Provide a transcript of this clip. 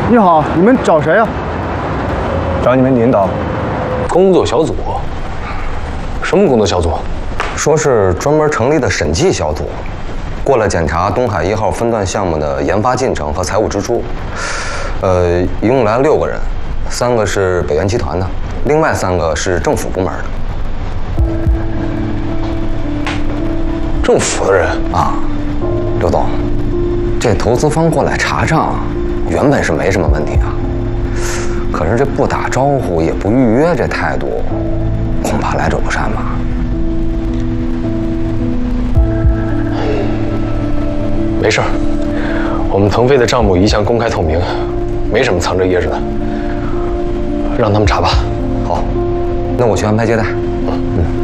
你好，你们找谁呀？ 找你们领导。 工作小组？什么工作小组？ 说是专门成立的审计小组，过来检查东海1号分段项目的研发进程和财务支出。一共来了6个人，3个是北元集团的，另外3个是政府部门的。 政府的人啊，刘总，这投资方过来查账，原本是没什么问题啊。可是这不打招呼也不预约，这态度，恐怕来者不善吧？ 没事儿，我们腾飞的账目一向公开透明，没什么藏着掖着的，让他们查吧。 好，那我去安排接待。 嗯。